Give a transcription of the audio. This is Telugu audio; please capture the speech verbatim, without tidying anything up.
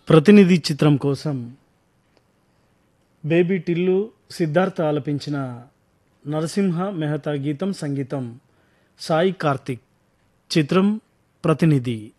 ప్రతినిధి చిత్రం కోసం బేబీ టిల్లు సిద్ధార్థ ఆలపించిన నరసింహ మెహతా గీతం సంగీతం సాయి కార్తిక్. చిత్రం ప్రతినిధి.